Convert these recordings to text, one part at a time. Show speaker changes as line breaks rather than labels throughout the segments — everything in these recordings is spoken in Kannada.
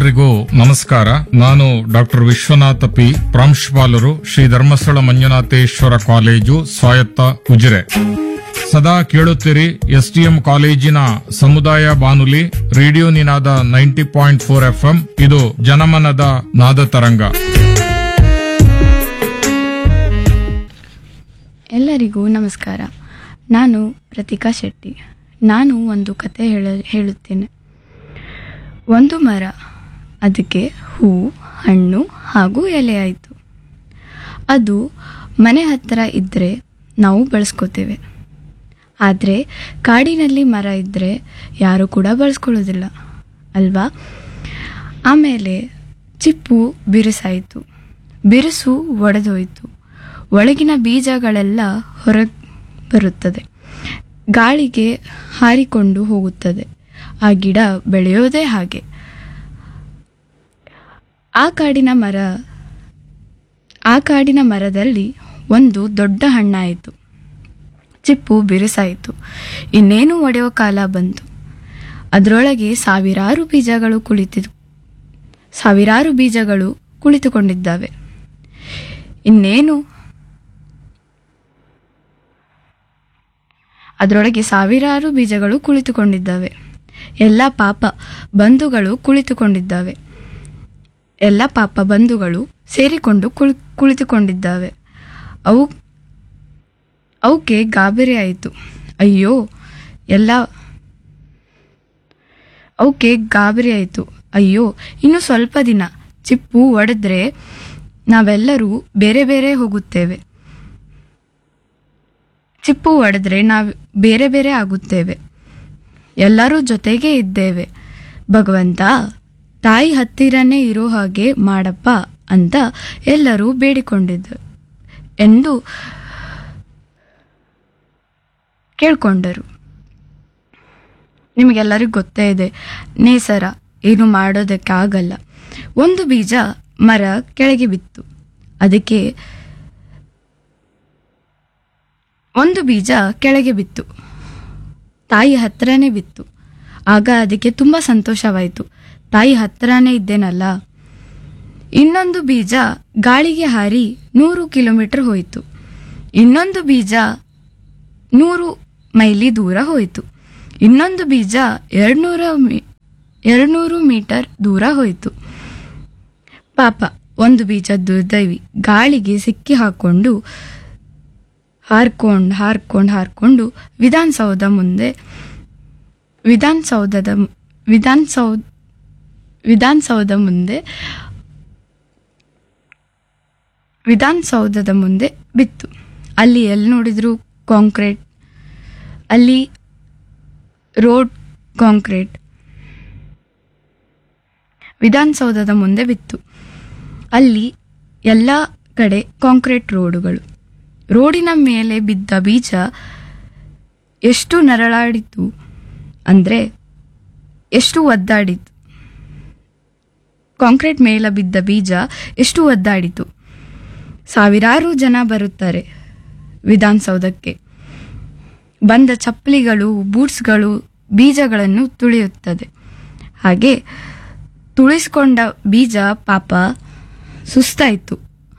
ಎಲ್ರಿಗೂ ನಮಸ್ಕಾರ. ನಾನು ಡಾಕ್ಟರ್ ವಿಶ್ವನಾಥ ಪಿ, ಪ್ರಾಂಶುಪಾಲರು, ಶ್ರೀ ಧರ್ಮಸ್ಥಳ ಮಂಜುನಾಥೇಶ್ವರ ಕಾಲೇಜು, ಸ್ವಾಯತ್ತ ಉಜಿರೆ. ಸದಾ ಕೇಳುತ್ತೀರಿ ಎಸ್ಟಿಎಂ ಕಾಲೇಜಿನ ಸಮುದಾಯ ಬಾನುಲಿ ರೇಡಿಯೋ ನಿನಾದ 90.4 FM. ಇದು ಜನಮನದ ನಾದ ತರಂಗ.
ಎಲ್ಲರಿಗೂ ನಮಸ್ಕಾರ. ನಾನು ಪ್ರತಿಕಾ ಶೆಟ್ಟಿ. ನಾನು ಒಂದು ಕತೆ ಹೇಳುತ್ತೇನೆ. ಒಂದು ಮರ, ಅದಕ್ಕೆ ಹೂ, ಹಣ್ಣು ಹಾಗೂ ಎಲೆ ಆಯಿತು. ಅದು ಮನೆ ಹತ್ತಿರ ಇದ್ದರೆ ನಾವು ಬಳಸ್ಕೋತೇವೆ. ಆದರೆ ಕಾಡಿನಲ್ಲಿ ಮರ ಇದ್ದರೆ ಯಾರೂ ಕೂಡ ಬಳಸ್ಕೊಳ್ಳೋದಿಲ್ಲ ಅಲ್ವಾ? ಆಮೇಲೆ ಚಿಪ್ಪು ಬಿರುಸಾಯಿತು. ಬಿರುಸು ಒಡೆದೋಯಿತು. ಒಳಗಿನ ಬೀಜಗಳೆಲ್ಲ ಹೊರಗೆ ಬರುತ್ತದೆ, ಗಾಳಿಗೆ ಹಾರಿಕೊಂಡು ಹೋಗುತ್ತದೆ. ಆ ಗಿಡ ಬೆಳೆಯೋದೇ ಹಾಗೆ. ಆ ಕಾಡಿನ ಮರದಲ್ಲಿ ಒಂದು ದೊಡ್ಡ ಹಣ್ಣಾಯಿತು. ಚಿಪ್ಪು ಬಿರುಸಾಯಿತು. ಇನ್ನೇನು ಒಡೆಯೋ ಕಾಲ ಬಂತು. ಅದರೊಳಗೆ ಸಾವಿರಾರು ಬೀಜಗಳು ಕುಳಿತುಕೊಂಡಿದ್ದಾವೆ. ಎಲ್ಲ ಪಾಪ ಬಂಧುಗಳು ಸೇರಿಕೊಂಡು ಕುಳಿತುಕೊಂಡಿದ್ದಾವೆ. ಅವಕ್ಕೆ ಗಾಬರಿ ಆಯಿತು. ಅಯ್ಯೋ, ಇನ್ನು ಸ್ವಲ್ಪ ದಿನ ಚಿಪ್ಪು ಒಡೆದ್ರೆ ನಾವೆಲ್ಲರೂ ಬೇರೆ ಬೇರೆ ಹೋಗುತ್ತೇವೆ. ಬೇರೆ ಬೇರೆ ಆಗುತ್ತೇವೆ. ಎಲ್ಲರೂ ಜೊತೆಗೇ ಇದ್ದೇವೆ. ಭಗವಂತ, ತಾಯಿ ಹತ್ತಿರನೇ ಇರೋ ಹಾಗೆ ಮಾಡಪ್ಪ ಅಂತ ಎಲ್ಲರೂ ಬೇಡಿಕೊಂಡಿದ್ದರು ಎಂದು ಕೇಳ್ಕೊಂಡರು. ನಿಮಗೆಲ್ಲರಿಗೂ ಗೊತ್ತೇ ಇದೆ, ನೇಸರ ಏನು ಮಾಡೋದಕ್ಕಾಗಲ್ಲ. ಒಂದು ಬೀಜ ಮರ ಕೆಳಗೆ ಬಿತ್ತು. ತಾಯಿ ಹತ್ರನೇ ಬಿತ್ತು. ಆಗ ಅದಕ್ಕೆ ತುಂಬ ಸಂತೋಷವಾಯಿತು. ತಾಯಿ ಹತ್ರನೇ ಇದ್ದೇನಲ್ಲ. ಇನ್ನೊಂದು ಬೀಜ ಗಾಳಿಗೆ ಹಾರಿ 100 ಕಿಲೋಮೀಟರ್ ಹೋಯಿತು. ಇನ್ನೊಂದು ಬೀಜ 100 ಮೈಲಿ ದೂರ ಹೋಯಿತು. ಇನ್ನೊಂದು ಬೀಜ 200 ಮೀಟರ್ ದೂರ ಹೋಯಿತು. ಪಾಪ, ಒಂದು ಬೀಜ ದುರ್ದೈವಿ ಗಾಳಿಗೆ ಸಿಕ್ಕಿ ಹಾಕೊಂಡು ಹಾರ್ಕೊಂಡು ವಿಧಾನಸೌಧದ ಮುಂದೆ ಬಿತ್ತು. ಅಲ್ಲಿ ಎಲ್ಲಿ ನೋಡಿದ್ರು ಕಾಂಕ್ರೀಟ್, ಅಲ್ಲಿ ರೋಡ್ ಕಾಂಕ್ರೀಟ್. ವಿಧಾನಸೌಧದ ಮುಂದೆ ಬಿತ್ತು. ಅಲ್ಲಿ ಎಲ್ಲ ಕಡೆ ಕಾಂಕ್ರೀಟ್ ರೋಡುಗಳು. ರೋಡಿನ ಮೇಲೆ ಬಿದ್ದ ಬೀಜ ಎಷ್ಟು ನರಳಾಡಿತು ಅಂದರೆ ಎಷ್ಟು ಒದ್ದಾಡಿತು. ಕಾಂಕ್ರೀಟ್ ಮೇಲೆ ಬಿದ್ದ ಬೀಜ ಎಷ್ಟು ಒದ್ದಾಡಿತು. ಸಾವಿರಾರು ಜನ ಬರುತ್ತಾರೆ ವಿಧಾನಸೌಧಕ್ಕೆ. ಬಂದ ಚಪ್ಪಲಿಗಳು, ಬೂಟ್ಸ್ಗಳು ಬೀಜಗಳನ್ನು ತುಳಿಯುತ್ತದೆ. ಹಾಗೆ ತುಳಿಸ್ಕೊಂಡ ಬೀಜ ಪಾಪ ಸುಸ್ತಾಯಿತು.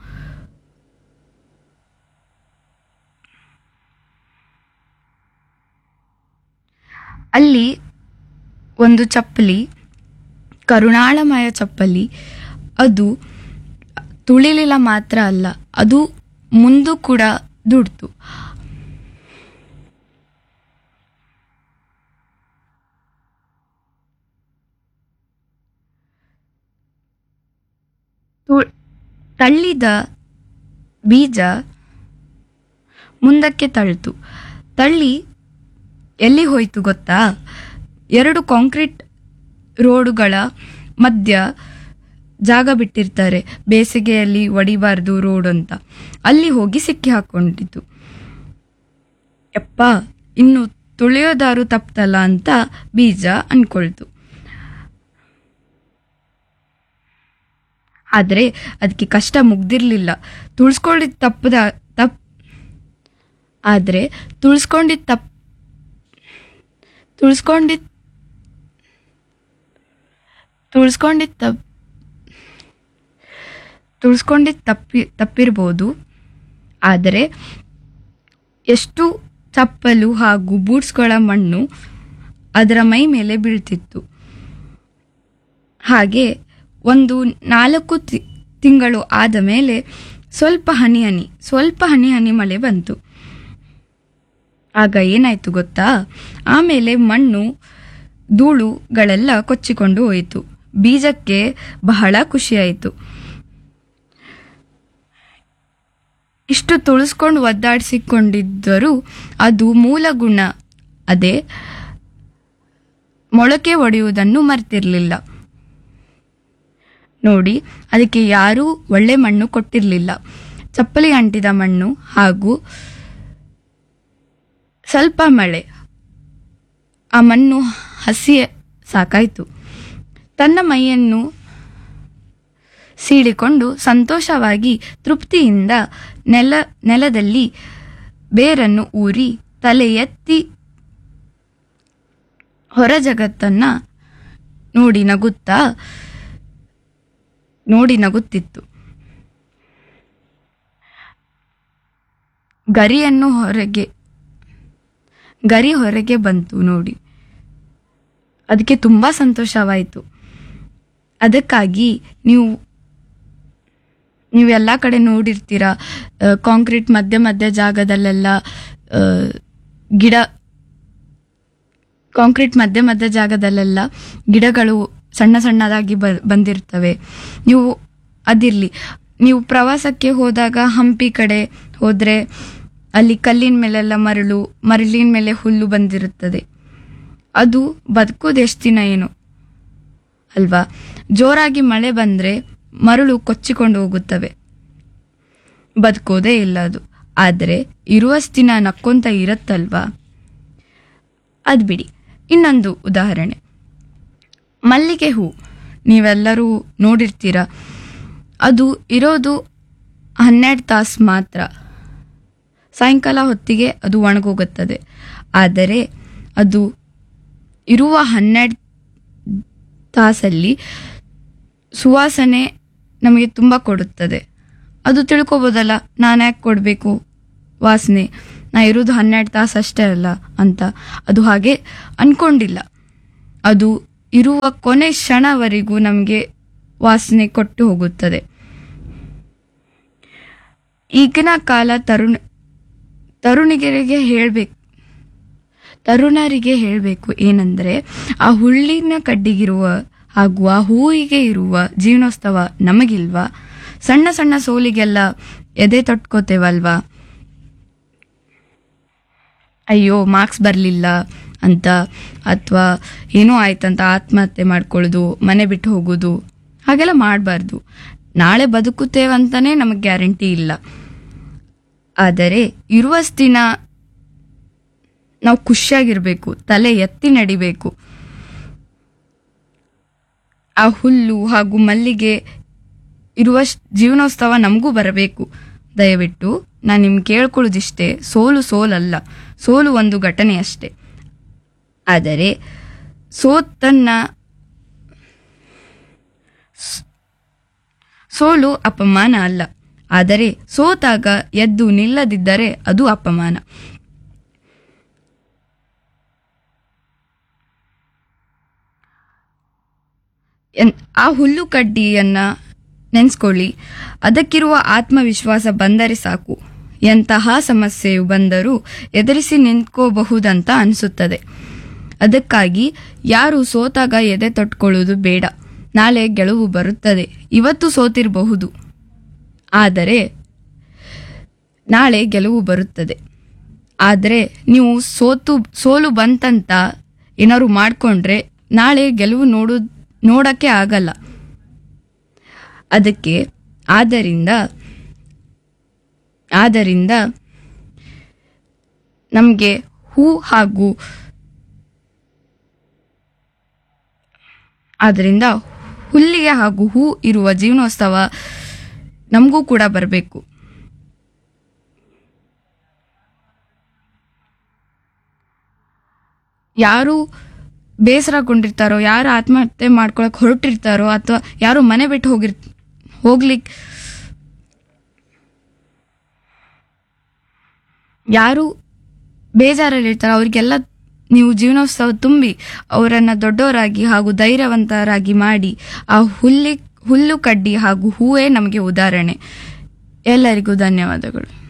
ಅಲ್ಲಿ ಒಂದು ಚಪ್ಪಲಿ, ಕರುಣಾಳಮಯ ಚಪ್ಪಲಿ, ಅದು ತುಳಿಲಿಲ್ಲ ಮಾತ್ರ ಅಲ್ಲ, ಅದು ಮುಂದೂ ಕೂಡ ದುಡ್ತು. ತಳ್ಳಿದ ಬೀಜ ಮುಂದಕ್ಕೆ ತಳ್ಳಿತು. ತಳ್ಳಿ ಎಲ್ಲಿ ಹೋಯಿತು ಗೊತ್ತಾ? 2 ಕಾಂಕ್ರೀಟ್ ರೋಡುಗಳ ಮಧ್ಯ ಜಾಗ ಬಿಟ್ಟಿರ್ತಾರೆ, ಬೇಸಿಗೆಯಲ್ಲಿ ಒಡಿಬಾರ್ದು ರೋಡ್ ಅಂತ. ಅಲ್ಲಿ ಹೋಗಿ ಸಿಕ್ಕಿ ಹಾಕೊಂಡಿತು. ಯಪ್ಪ, ಇನ್ನು ತುಳಿಯೋದಾರು ತಪ್ಪಲ್ಲ ಅಂತ ಬೀಜ ಅನ್ಕೊಳ್ತು. ಆದರೆ ಅದಕ್ಕೆ ಕಷ್ಟ ಮುಗ್ದಿರ್ಲಿಲ್ಲ. ತುಳ್ಸ್ಕೊಂಡಿದ್ದ ತಪ್ಪಿರ್ಬೋದು, ಆದರೆ ಎಷ್ಟು ಚಪ್ಪಲು ಹಾಗೂ ಬೂಟ್ಸ್ಗಳ ಮಣ್ಣು ಅದರ ಮೈ ಮೇಲೆ ಬೀಳ್ತಿತ್ತು. ಹಾಗೆ ಒಂದು 4 ತಿಂಗಳು ಆದ ಮೇಲೆ ಸ್ವಲ್ಪ ಹನಿ ಹನಿ ಮಳೆ ಬಂತು. ಆಗ ಏನಾಯ್ತು ಗೊತ್ತಾ? ಆಮೇಲೆ ಮಣ್ಣು ಧೂಳುಗಳೆಲ್ಲ ಕೊಚ್ಚಿಕೊಂಡು ಹೋಯಿತು. ಬೀಜಕ್ಕೆ ಬಹಳ ಖುಷಿಯಾಯಿತು. ಇಷ್ಟು ತುಳಿಸ್ಕೊಂಡು ಒದ್ದಾಡಿಸಿಕೊಂಡಿದ್ದರೂ ಅದು ಮೂಲ ಗುಣ, ಅದೇ ಮೊಳಕೆ ಒಡೆಯುವುದನ್ನು ಮರ್ತಿರ್ಲಿಲ್ಲ. ನೋಡಿ, ಅದಕ್ಕೆ ಯಾರೂ ಒಳ್ಳೆ ಮಣ್ಣು ಕೊಟ್ಟಿರಲಿಲ್ಲ. ಚಪ್ಪಲಿ ಅಂಟಿದ ಮಣ್ಣು ಹಾಗೂ ಸ್ವಲ್ಪ ಮಳೆ, ಆ ಮಣ್ಣು ಹಸಿ ಸಾಕಾಯಿತು. ತನ್ನ ಮೈಯನ್ನು ಸೀಳಿಕೊಂಡು ಸಂತೋಷವಾಗಿ ತೃಪ್ತಿಯಿಂದ ನೆಲದಲ್ಲಿ ಬೇರನ್ನು ಊರಿ ತಲೆ ಎತ್ತಿ ಹೊರ ಜಗತ್ತನ್ನ ನೋಡಿ ನಗುತ್ತಿತ್ತು. ಗರಿ ಹೊರಗೆ ಬಂತು ನೋಡಿ. ಅದಕ್ಕೆ ತುಂಬಾ ಸಂತೋಷವಾಯಿತು. ಅದಕ್ಕಾಗಿ ನೀವು ಎಲ್ಲ ಕಡೆ ನೋಡಿರ್ತೀರ, ಕಾಂಕ್ರೀಟ್ ಮಧ್ಯ ಜಾಗದಲ್ಲೆಲ್ಲ ಗಿಡಗಳು ಸಣ್ಣ ಸಣ್ಣದಾಗಿ ಬಂದಿರ್ತವೆ. ನೀವು ಪ್ರವಾಸಕ್ಕೆ ಹೋದಾಗ ಹಂಪಿ ಕಡೆ ಹೋದ್ರೆ ಅಲ್ಲಿ ಕಲ್ಲಿನ ಮೇಲೆಲ್ಲ ಮರಳಿನ ಮೇಲೆ ಹುಲ್ಲು ಬಂದಿರುತ್ತದೆ. ಅದು ಬದುಕೋದು ಎಷ್ಟು ದಿನ ಏನೋ ಅಲ್ವಾ? ಜೋರಾಗಿ ಮಳೆ ಬಂದ್ರೆ ಮರಳು ಕೊಚ್ಚಿಕೊಂಡು ಹೋಗುತ್ತವೆ, ಬದುಕೋದೇ ಇಲ್ಲ ಅದು. ಆದರೆ ಇರುವಷ್ಟು ದಿನ ನಕ್ಕೊಂತ ಇರತ್ತಲ್ವಾ? ಅದ್ ಬಿಡಿ. ಇನ್ನೊಂದು ಉದಾಹರಣೆ, ಮಲ್ಲಿಗೆ ಹೂ ನೀವೆಲ್ಲರೂ ನೋಡಿರ್ತೀರ. ಅದು ಇರೋದು 12 ತಾಸು ಮಾತ್ರ. ಸಾಯಂಕಾಲ ಹೊತ್ತಿಗೆ ಅದು ಒಣಗೋಗುತ್ತದೆ. ಆದರೆ ಅದು ಇರುವ 12 ತಾಸಲ್ಲಿ ಸುವಾಸನೆ ನಮಗೆ ತುಂಬ ಕೊಡುತ್ತದೆ. ಅದು ತಿಳ್ಕೊಬೋದಲ್ಲ, ನಾನು ಯಾಕೆ ಕೊಡಬೇಕು ವಾಸನೆ, ನಾ ಇರೋದು 12 ತಾಸು ಅಷ್ಟೇ ಅಲ್ಲ ಅಂತ. ಅದು ಹಾಗೆ ಅನ್ಕೊಂಡಿಲ್ಲ. ಅದು ಇರುವ ಕೊನೆ ಕ್ಷಣವರೆಗೂ ನಮಗೆ ವಾಸನೆ ಕೊಟ್ಟು ಹೋಗುತ್ತದೆ. ಈಗಿನ ಕಾಲ ತರುಣರಿಗೆ ಹೇಳಬೇಕು ಏನಂದ್ರೆ, ಆ ಹುಲ್ಲಿನ ಕಡ್ಡಿಗಿರುವ ಹಾಗೂ ಆ ಹೂವಿಗೆ ಇರುವ ಜೀವನೋತ್ಸವ ನಮಗಿಲ್ವಾ? ಸಣ್ಣ ಸಣ್ಣ ಸೋಲಿಗೆಲ್ಲ ಎದೆ ತೊಟ್ಕೋತೇವಲ್ವಾ? ಅಯ್ಯೋ ಮಾರ್ಕ್ಸ್ ಬರಲಿಲ್ಲ ಅಂತ, ಅಥವಾ ಏನೋ ಆಯ್ತಂತ ಆತ್ಮಹತ್ಯೆ ಮಾಡ್ಕೊಳ್ಳೋದು, ಮನೆ ಬಿಟ್ಟು ಹೋಗೋದು, ಹಾಗೆಲ್ಲ ಮಾಡಬಾರ್ದು. ನಾಳೆ ಬದುಕುತ್ತೇವಂತಾನೆ ನಮಗೆ ಗ್ಯಾರಂಟಿ ಇಲ್ಲ. ಆದರೆ ಇರುವಷ್ಟು ದಿನ ನಾವು ಖುಷಿಯಾಗಿರ್ಬೇಕು, ತಲೆ ಎತ್ತಿ ನಡಿಬೇಕು. ಆ ಹುಲ್ಲು ಹಾಗೂ ಮಲ್ಲಿಗೆ ಇರುವ ಜೀವನೋತ್ಸವ ನಮಗೂ ಬರಬೇಕು. ದಯವಿಟ್ಟು ನಾನು ನಿಮ್ಗೆ ಕೇಳ್ಕೊಳ್ಳೋದಿಷ್ಟೇ, ಸೋಲಲ್ಲ, ಸೋಲು ಒಂದು ಘಟನೆ ಅಷ್ಟೇ. ಆದರೆ ಸೋಲು ಅಪಮಾನ ಅಲ್ಲ. ಆದರೆ ಸೋತಾಗ ಎದ್ದು ನಿಲ್ಲದಿದ್ದರೆ ಅದು ಅಪಮಾನ. ಆ ಹುಲ್ಲು ಕಡ್ಡಿಯನ್ನ ನೆನೆಸ್ಕೊಳ್ಳಿ. ಅದಕ್ಕಿರುವ ಆತ್ಮವಿಶ್ವಾಸ ಬಂದರೆ ಸಾಕು, ಎಂತಹ ಸಮಸ್ಯೆಯು ಬಂದರೂ ಎದುರಿಸಿ ನಿಂತ್ಕೋಬಹುದಂತ ಅನಿಸುತ್ತದೆ. ಅದಕ್ಕಾಗಿ ಯಾರು ಸೋತಾಗ ಎದೆ ತೊಟ್ಕೊಳ್ಳೋದು ಬೇಡ. ನಾಳೆ ಗೆಲುವು ಬರುತ್ತದೆ. ಇವತ್ತು ಸೋತಿರಬಹುದು, ಆದರೆ ನಾಳೆ ಗೆಲುವು ಬರುತ್ತದೆ. ಆದರೆ ನೀವು ಸೋಲು ಬಂತಂತ ಏನಾದ್ರು ಮಾಡ್ಕೊಂಡ್ರೆ ನಾಳೆ ಗೆಲುವು ನೋಡಕ್ಕೆ ಆಗಲ್ಲ. ಅದಕ್ಕೆ ಆದ್ದರಿಂದ ನಮಗೆ ಹುಲ್ಲಿಗೆ ಹಾಗೂ ಹೂ ಇರುವ ಜೀವನೋತ್ಸವ ನಮಗೂ ಕೂಡ ಬರಬೇಕು. ಯಾರು ಬೇಸರಗೊಂಡಿರ್ತಾರೋ, ಯಾರು ಆತ್ಮಹತ್ಯೆ ಮಾಡ್ಕೊಳಕ್ ಹೊರಟಿರ್ತಾರೋ, ಅಥವಾ ಯಾರು ಮನೆ ಬಿಟ್ಟು ಹೋಗ್ಲಿಕ್ಕೆ ಯಾರು ಬೇಜಾರಲ್ಲಿರ್ತಾರೋ ಅವ್ರಿಗೆಲ್ಲ ನೀವು ಜೀವನೋತ್ಸವ ತುಂಬಿ ಅವರನ್ನ ದೊಡ್ಡವರಾಗಿ ಹಾಗೂ ಧೈರ್ಯವಂತರಾಗಿ ಮಾಡಿ, ಆ ಹುಲ್ಲು ಕಡ್ಡಿ ಹಾಗೂ ಹೂವೇ ನಮಗೆ ಉದಾಹರಣೆ. ಎಲ್ಲರಿಗೂ ಧನ್ಯವಾದಗಳು.